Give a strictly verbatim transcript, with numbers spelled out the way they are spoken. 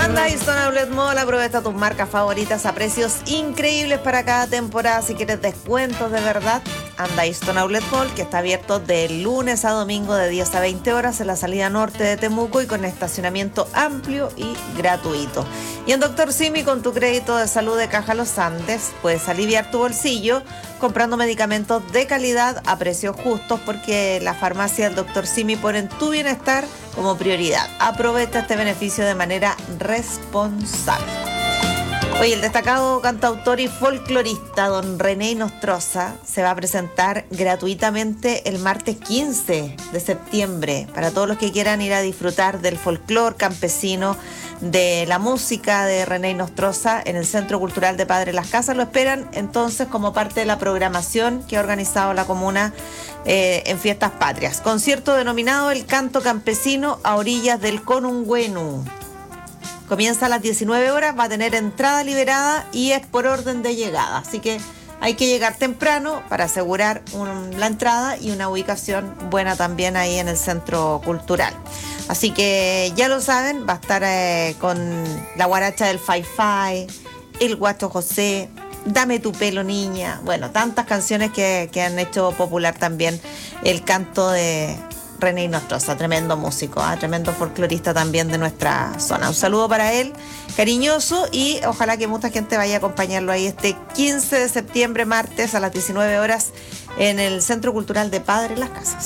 Anda Ayston Outlet Mall, aprovecha tus marcas favoritas a precios increíbles para cada temporada. Si quieres descuentos de verdad, anda Ayston Outlet Mall, que está abierto de lunes a domingo de diez a veinte horas en la salida norte de Temuco y con estacionamiento amplio y gratuito. Y en Doctor Simi, con tu crédito de salud de Caja Los Andes, puedes aliviar tu bolsillo comprando medicamentos de calidad a precios justos, porque la farmacia del Doctor Simi ponen tu bienestar como prioridad. Aprovecha este beneficio de manera responsable. Oye, el destacado cantautor y folclorista don René Nostroza se va a presentar gratuitamente el martes quince de septiembre para todos los que quieran ir a disfrutar del folclor campesino, de la música de René Nostroza en el Centro Cultural de Padre Las Casas. Lo esperan entonces como parte de la programación que ha organizado la comuna eh, en Fiestas Patrias. Concierto denominado El Canto Campesino a orillas del Conungüenu. Comienza a las diecinueve horas, va a tener entrada liberada y es por orden de llegada. Así que hay que llegar temprano para asegurar un, la entrada y una ubicación buena también ahí en el Centro Cultural. Así que ya lo saben, va a estar eh, con la guaracha del Fai Fai, el Guacho José, Dame tu pelo niña. Bueno, tantas canciones que, que han hecho popular también el canto de René Nostroza, tremendo músico, ¿eh? Tremendo folclorista también de nuestra zona. Un saludo para él, cariñoso, y ojalá que mucha gente vaya a acompañarlo ahí este quince de septiembre, martes a las diecinueve horas en el Centro Cultural de Padre Las Casas.